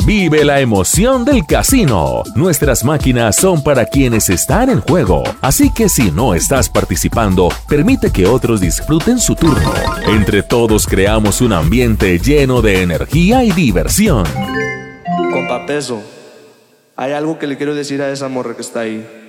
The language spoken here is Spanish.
Vive la emoción del casino. Nuestras máquinas son para quienes están en juego. Así que si no estás participando, permite que otros disfruten su turno. Entre todos creamos un ambiente lleno de energía y diversión. Compa Peso, hay algo que le quiero decir a esa morra que está ahí.